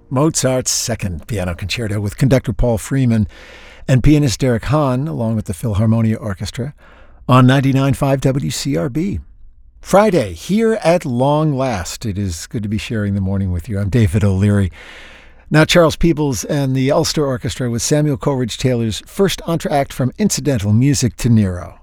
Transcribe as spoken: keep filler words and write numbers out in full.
Mozart's Second Piano Concerto with conductor Paul Freeman and pianist Derek Hahn, along with the Philharmonia Orchestra, on ninety-nine point five W C R B. Friday, here at long last. It is good to be sharing the morning with you. I'm David O'Leary. Now, Charles Peebles and the Ulster Orchestra with Samuel Coleridge Taylor's first entr'acte from Incidental Music to Nero.